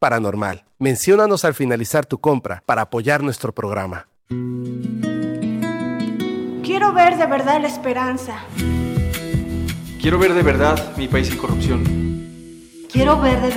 paranormal. Menciónanos al finalizar tu compra para apoyar nuestro programa. Quiero ver de verdad la esperanza. Quiero ver de verdad mi país sin corrupción. Quiero ver de